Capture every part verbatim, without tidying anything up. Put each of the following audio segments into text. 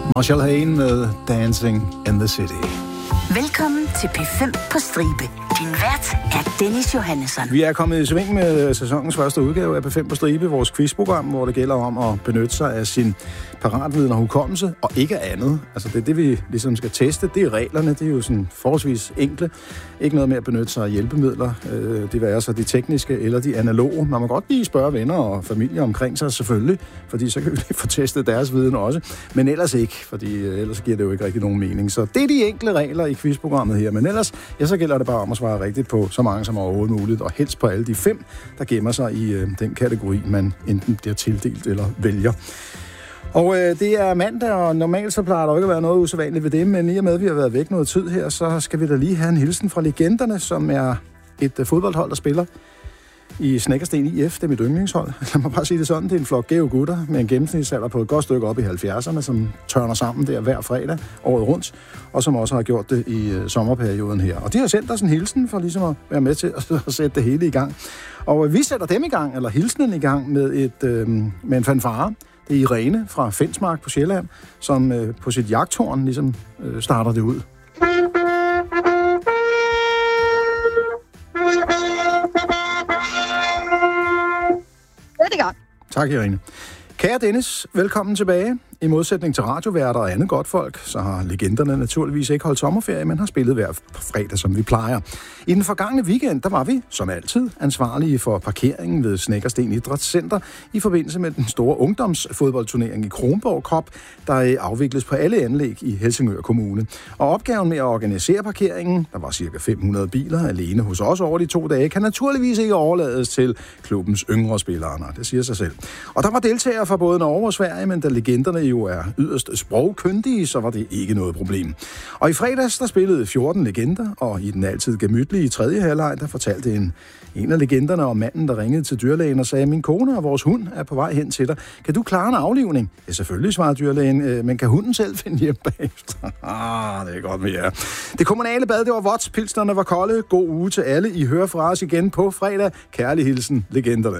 Marshall Hain med Dancing in the City. Velkommen til P fem på stribe. Din vært er Dennis Johannesson. Vi er kommet i sving med sæsonens første udgave af P fem på stribe, vores quizprogram, hvor det gælder om at benytte sig af sin paratviden og hukommelse, og ikke andet. Altså det er det, vi ligesom skal teste. Det er reglerne, det er jo sådan forholdsvis enkle. Ikke noget med at benytte sig af hjælpemidler. Det vil så de tekniske eller de analoge. Man må godt lige spørge venner og familie omkring sig, selvfølgelig, fordi så kan vi lige få testet deres viden også. Men ellers ikke, fordi ellers giver det jo ikke rigtig nogen mening. Så det er de enkle regler i quizprogrammet her. Men ellers, ja, så gælder det bare om at svare rigtigt på så mange som overhovedet muligt, og helst på alle de fem, der gemmer sig i øh, den kategori, man enten bliver tildelt eller vælger. Og øh, det er mandag, og normalt så plejer der ikke at være noget usædvanligt ved det, men i og med, at vi har været væk noget tid her, så skal vi da lige have en hilsen fra Legenderne, som er et øh, fodboldhold, der spiller i Snekkersten I F. Det er mit yndlingshold. Lad mig bare sige det sådan. Det er en flok gæve gutter med en gennemsnitsalder på et godt stykke op i halvfjerdserne, som tørner sammen der hver fredag året rundt, og som også har gjort det i øh, sommerperioden her. Og de har sendt os en hilsen for ligesom at være med til at, at sætte det hele i gang. Og øh, vi sætter dem i gang, eller hilsenen i gang, med, et, øh, med en fanfare. Det er Irene fra Fensmark på Sjælland, som øh, på sit jagthorn ligesom øh, starter det ud. Tak, Irene. Kære Dennis, velkommen tilbage. I modsætning til radioværter og andet godt folk, så har Legenderne naturligvis ikke holdt sommerferie, men har spillet hver fredag, som vi plejer. I den forgangne weekend, der var vi, som altid, ansvarlige for parkeringen ved Snekkersten Idrætscenter i forbindelse med den store ungdomsfodboldturnering i Kronborg Cup, der afvikles på alle anlæg i Helsingør Kommune. Og opgaven med at organisere parkeringen, der var cirka fem hundrede biler alene hos os over de to dage, kan naturligvis ikke overlades til klubbens yngre spillere. Det siger sig selv. Og der var deltagere fra både Norge og Sverige, men da Legenderne jo er yderst sprogkyndige, så var det ikke noget problem. Og i fredags, der spillede fjorten legender, og i den altid gemytlige tredje halvleg, der fortalte en, en af legenderne om manden, der ringede til dyrlægen og sagde, min kone og vores hund er på vej hen til dig. Kan du klare en aflivning? Ja, selvfølgelig, svarede dyrlægen, men kan hunden selv finde hjem bagefter? Ah, det er godt med jer. Det kommunale bad, det var vådt, pilsnerne var kolde. God uge til alle. I hører fra os igen på fredag. Kærlig hilsen, Legenderne.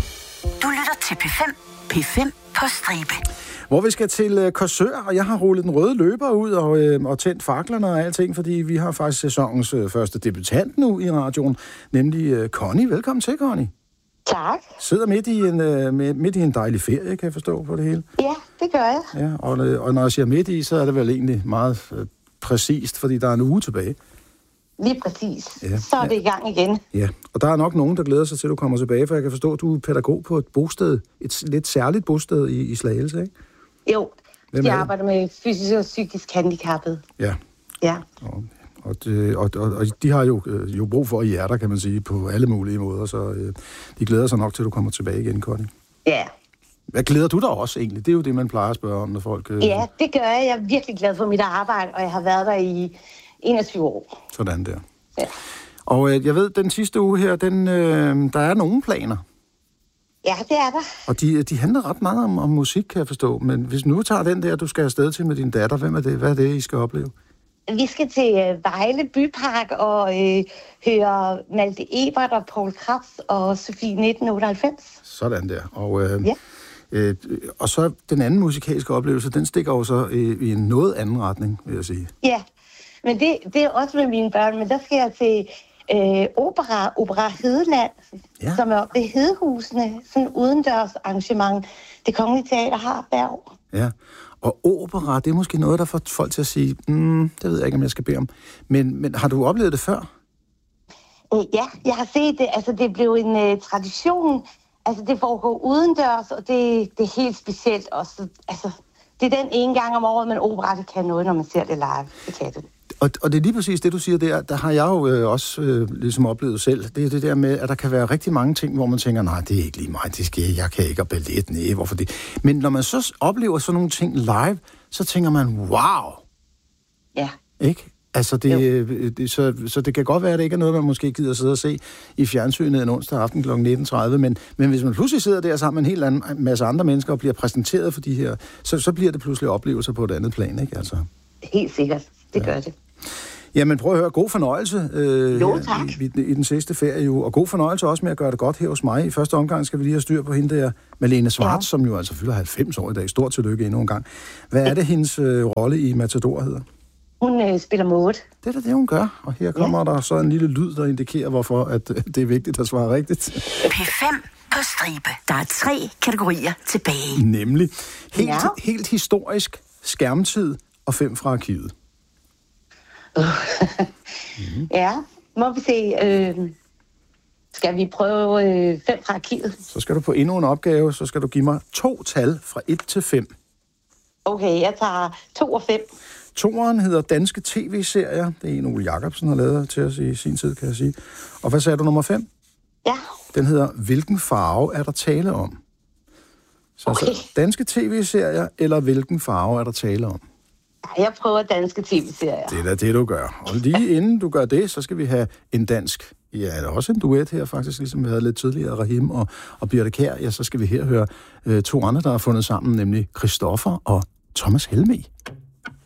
Du lytter til P fem. P fem på stribe. Hvor vi skal til øh, Korsør, og jeg har rullet den røde løber ud og, øh, og tændt faklerne og alting, fordi vi har faktisk sæsonens øh, første debutant nu i radioen, nemlig øh, Connie. Velkommen til, Connie. Tak. Sidder midt i en, øh, midt i en dejlig ferie, kan jeg forstå på det hele. Ja, det gør jeg. Ja, og, øh, og når jeg siger midt i, så er det vel egentlig meget øh, præcist, fordi der er en uge tilbage. Lige præcis. Ja. Så er det i gang igen. Ja, og der er nok nogen, der glæder sig til, at du kommer tilbage, for jeg kan forstå, at du er pædagog på et bosted, et lidt særligt bosted i, i Slagelse, ikke? Jo, jeg arbejder med fysisk og psykisk handicappede. Ja. Ja. Og, og, det, og, og, og de har jo, jo brug for hjerter, kan man sige, på alle mulige måder, så øh, de glæder sig nok til, at du kommer tilbage igen, Connie. Ja. Hvad glæder du dig også egentlig? Det er jo det, man plejer at spørge om, når folk... Øh... Ja, det gør jeg. Jeg er virkelig glad for mit arbejde, og jeg har været der i enogtyve år. Sådan der. Ja. Og øh, jeg ved, den sidste uge her, den, øh, der er nogle planer. Ja, det er der. Og de, de handler ret meget om, om musik, kan jeg forstå. Men hvis nu tager den der, du skal afsted til med din datter, hvem er det? Hvad er det, I skal opleve? Vi skal til øh, Vejle Bypark og øh, høre Malte Ebert og Poul Krebs og Sofie nitten otteoghalvfems. Sådan der. Og, øh, ja. øh, og så den anden musikalske oplevelse, den stikker jo så i, i en noget anden retning, vil jeg sige. Ja, men det, det er også med mine børn, men der skal jeg til... Øh, opera, Opera Hedeland, ja. Som er oppe ved Hedehusene, sådan udendørs arrangement, det Kongelige Teater har hver år. Ja, og opera, det er måske noget, der får folk til at sige, mm, det ved jeg ikke, om jeg skal bede om. Men, men har du oplevet det før? Øh, ja, jeg har set det. Altså, det blev en øh, tradition. Altså, det foregår udendørs, og det, det er helt specielt også. Altså, det er den ene gang om året, men opera, det kan noget, når man ser det live. Det kan det. Og, og det er lige præcis det, du siger der, der har jeg jo øh, også øh, ligesom oplevet selv. Det er det der med, at der kan være rigtig mange ting, hvor man tænker, nej, det er ikke lige mig, det skal jeg, jeg kan ikke have ballet, nej, hvorfor det? Men når man så oplever sådan nogle ting live, så tænker man, wow! Ja. Ikke? Altså, det, det, så, så det kan godt være, at det ikke er noget, man måske gider sidde og se i fjernsynet en onsdag aften klokken nitten tredive, men, men hvis man pludselig sidder der sammen med en helt anden, masse andre mennesker og bliver præsenteret for de her, så, så bliver det pludselig oplevelser på et andet plan, ikke? Altså. Helt sikkert. Det gør ja. det. Jamen prøv at høre, god fornøjelse øh, jo, tak. I, i, i den sidste ferie jo, og god fornøjelse også med at gøre det godt her hos mig. I første omgang skal vi lige have styr på hende der, Malene Schwartz, ja. Som jo altså fylder halvfems år i dag. Stort tillykke endnu en gang. Hvad er det, hendes øh, rolle i Matador hedder? Hun øh, spiller Maud. Det er da det, hun gør, og her kommer ja. Der så en lille lyd, der indikerer, hvorfor at, øh, det er vigtigt at svare rigtigt. P fem på stribe. Der er tre kategorier tilbage. Nemlig helt, ja. helt historisk, skærmtid og fem fra arkivet. mm-hmm. Ja, må vi se. Øh, skal vi prøve øh, fem fra arkivet? Så skal du på endnu en opgave, så skal du give mig to tal fra et til fem. Okay, jeg tager to og fem. Toeren hedder Danske T V-serier. Det er en, Ole Jacobsen har lavet til os i sin tid, kan jeg sige. Og hvad sagde du, nummer fem? Ja. Den hedder Hvilken farve er der tale om? Så okay. altså, danske T V-serier, eller hvilken farve er der tale om? Jeg prøver danske T V-serier. Det er da det, du gør. Og lige inden du gør det, så skal vi have en dansk. Ja, der er også en duet her faktisk, ligesom vi havde lidt tidligere, Rahim og, og Birte Kjær. Ja, så skal vi her høre øh, to andre, der har fundet sammen, nemlig Christoffer og Thomas Helmig.